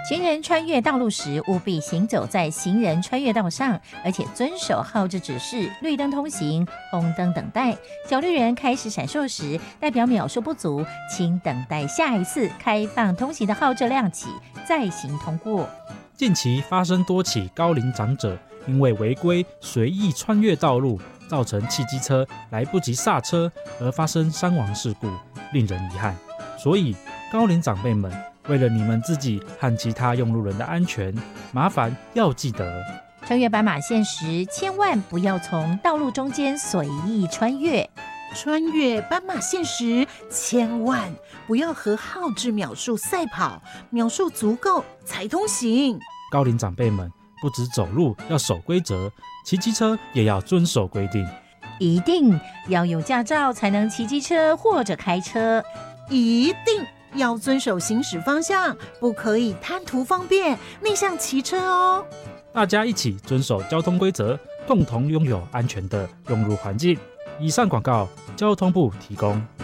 行人穿越道路时，务必行走在行人穿越道上，而且遵守号志指示，绿灯通行，红灯等待。小绿人开始闪烁时，代表秒数不足，请等待下一次开放通行的号志亮起，再行通过。 近期发生多起高龄长者因为违规随意穿越道路，造成汽机车来不及刹车而发生伤亡事故，令人遗憾。所以高龄长辈们，为了你们自己和其他用路人的安全，麻烦要记得， 穿越斑马线时，千万不要从道路中间随意穿越。 穿越斑马线时，千万不要和号志秒数赛跑，秒数足够才通行。 高龄长辈们不只走路要守规则，骑机车也要遵守规定。 一定要有驾照才能骑机车或者开车， 一定要遵守行驶方向，不可以贪图方便逆向骑车哦。 大家一起遵守交通规则，共同拥有安全的用路环境。以上广告，交通部提供。